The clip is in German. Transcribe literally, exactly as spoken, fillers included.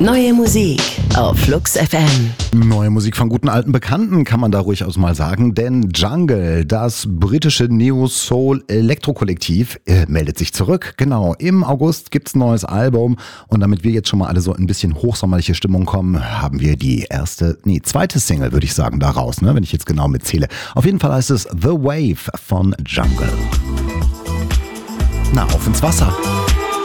Neue Musik auf Flux F M. Neue Musik von guten alten Bekannten, kann man da ruhig aus mal sagen, denn Jungle, das britische Neo-Soul-Elektro-Kollektiv, äh, meldet sich zurück. Genau, im August gibt's ein neues Album und damit wir jetzt schon mal alle so ein bisschen hochsommerliche Stimmung kommen, haben wir die erste, nee, zweite Single, würde ich sagen, daraus, ne, wenn ich jetzt genau mitzähle. Auf jeden Fall heißt es The Wave von Jungle. Na, auf ins Wasser.